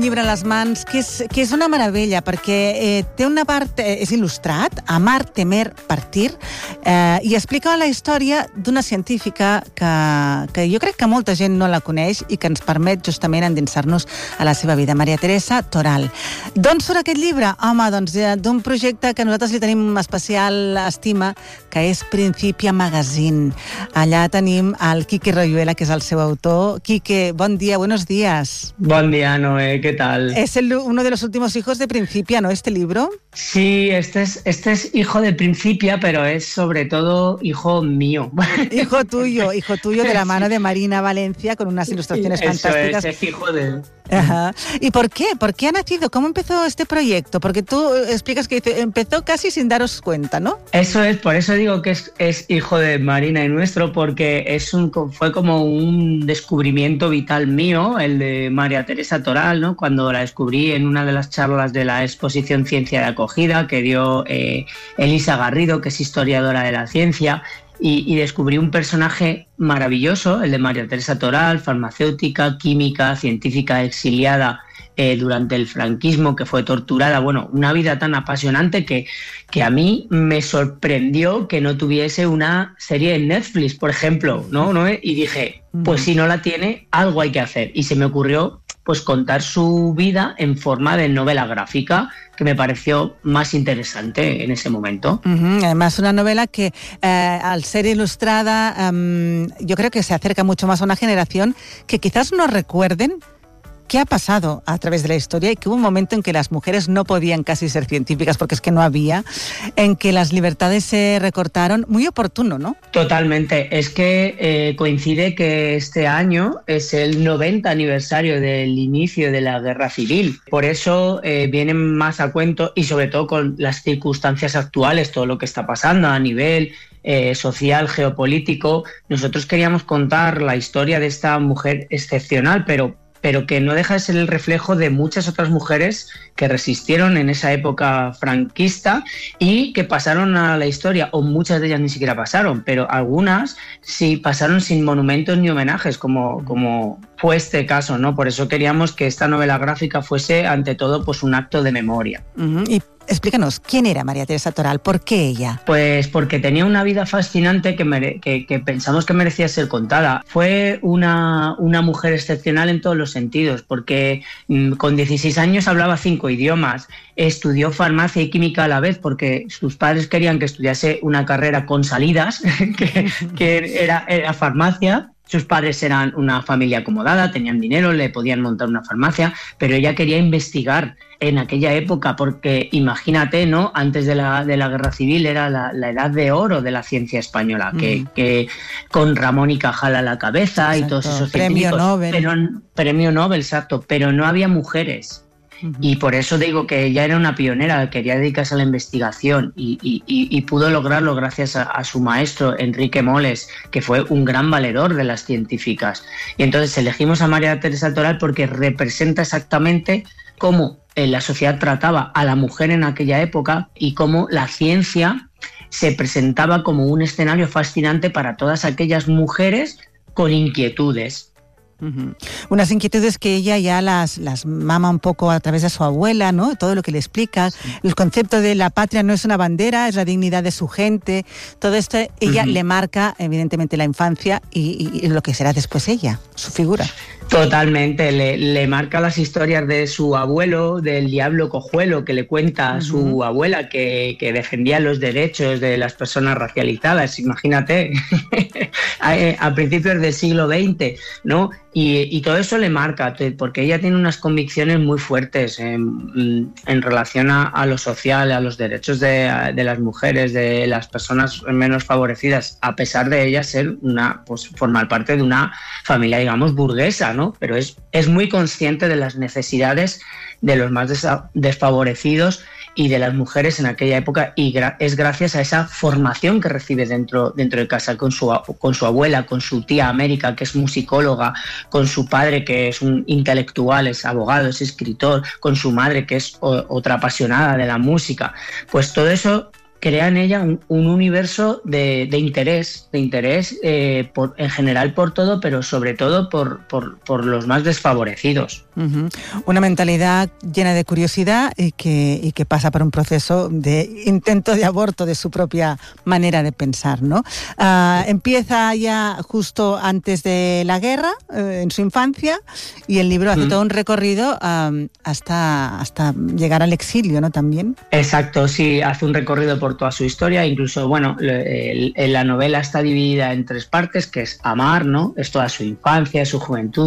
llibre a les mans que és una meravella, perquè té una part, és il·lustrat, Amar, temer, partir, i explica la història d'una científica que jo crec que molta gent no la coneix i que ens permet justament endinsar-nos a la seva vida, Maria Teresa Toral. D'on surt aquest llibre? Home, doncs d'un projecte que nosaltres li tenim especial estima, que és Principia Magazine. Allà tenim el Quique Royuela, que és el seu autor. Quique, bon dia, buenos días. Buen día, Noé, ¿qué tal? Es uno de los últimos hijos de Principia, ¿no? Este libro. Sí, este es hijo de Principia, pero es sobre todo hijo mío. Hijo tuyo de la mano de Marina Valencia, con unas ilustraciones fantásticas. Eso es hijo de... Ajá. ¿Y por qué? ¿Por qué ha nacido? ¿Cómo empezó este proyecto? Porque tú explicas que empezó casi sin daros cuenta, ¿no? Eso es, por eso digo que es hijo de Marina y nuestro, porque fue como un descubrimiento vital mío, el de María Teresa Toral, ¿no? Cuando la descubrí en una de las charlas de la exposición Ciencia de Acogida que dio Elisa Garrido, que es historiadora de la ciencia, y descubrí un personaje maravilloso, el de María Teresa Toral, farmacéutica, química, científica exiliada durante el franquismo, que fue torturada. Bueno, una vida tan apasionante que a mí me sorprendió que no tuviese una serie en Netflix, por ejemplo, ¿no? Y dije, pues si no la tiene, algo hay que hacer. Y se me ocurrió pues contar su vida en forma de novela gráfica, que me pareció más interesante en ese momento. Además, una novela que al ser ilustrada yo creo que se acerca mucho más a una generación que quizás no recuerden qué ha pasado a través de la historia y que hubo un momento en que las mujeres no podían casi ser científicas porque es que no había, en que las libertades se recortaron. Muy oportuno, ¿no? Totalmente. Es que coincide que este año es el 90 aniversario del inicio de la Guerra Civil. Por eso vienen más a cuento y sobre todo con las circunstancias actuales, todo lo que está pasando a nivel social, geopolítico. Nosotros queríamos contar la historia de esta mujer excepcional, pero que no deja de ser el reflejo de muchas otras mujeres que resistieron en esa época franquista y que pasaron a la historia, o muchas de ellas ni siquiera pasaron, pero algunas sí pasaron sin monumentos ni homenajes, como fue este caso, ¿no? Por eso queríamos que esta novela gráfica fuese, ante todo, pues un acto de memoria. Y explícanos, ¿quién era María Teresa Toral? ¿Por qué ella? Pues porque tenía una vida fascinante que pensamos que merecía ser contada. Fue una mujer excepcional en todos los sentidos, porque con 16 años hablaba 5 idiomas, estudió farmacia y química a la vez, porque sus padres querían que estudiase una carrera con salidas, que era farmacia. Sus padres eran una familia acomodada, tenían dinero, le podían montar una farmacia, pero ella quería investigar en aquella época, porque imagínate, ¿no? Antes de la Guerra Civil era la edad de oro de la ciencia española, que con Ramón y Cajal a la cabeza, exacto, y todos esos premio Nobel. Premio Nobel, exacto, pero no había mujeres. Y por eso digo que ella era una pionera, quería dedicarse a la investigación y pudo lograrlo gracias a su maestro, Enrique Moles, que fue un gran valedor de las científicas. Y entonces elegimos a María Teresa Toral porque representa exactamente cómo la sociedad trataba a la mujer en aquella época y cómo la ciencia se presentaba como un escenario fascinante para todas aquellas mujeres con inquietudes. Unas inquietudes que ella ya las mama un poco a través de su abuela, ¿no? Todo lo que le explica. Sí. El concepto de la patria no es una bandera, es la dignidad de su gente. Todo esto ella le marca, evidentemente, la infancia y lo que será después ella, su figura. Totalmente, le marca las historias de su abuelo, del diablo cojuelo, que le cuenta a su abuela que defendía los derechos de las personas racializadas, imagínate, a principios del siglo XX, ¿no? Y todo eso le marca, porque ella tiene unas convicciones muy fuertes en relación a lo social, a los derechos de las mujeres, de las personas menos favorecidas, a pesar de ella ser formar parte de una familia, digamos, burguesa, ¿no? Pero es muy consciente de las necesidades de los más desfavorecidos y de las mujeres en aquella época, y es gracias a esa formación que recibe dentro de casa, con su abuela, con su tía América, que es musicóloga, con su padre, que es un intelectual, es abogado, es escritor, con su madre, que es otra apasionada de la música. Pues todo eso crea en ella un universo de interés en general por todo, pero sobre todo por los más desfavorecidos. Uh-huh. Una mentalidad llena de curiosidad y que pasa por un proceso de intento de aborto de su propia manera de pensar, ¿no? Empieza ya justo antes de la guerra, en su infancia, y el libro hace todo un recorrido hasta llegar al exilio, ¿no? También. Exacto, sí, hace un recorrido por toda su historia. Incluso, bueno, la novela está dividida en 3 partes, que es Amar, ¿no? Es toda su infancia, su juventud,